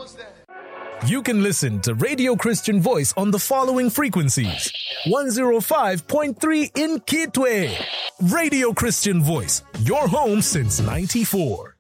You can listen to Radio Christian Voice on the following frequencies. 105.3 in Kitwe. Radio Christian Voice, your home since '94.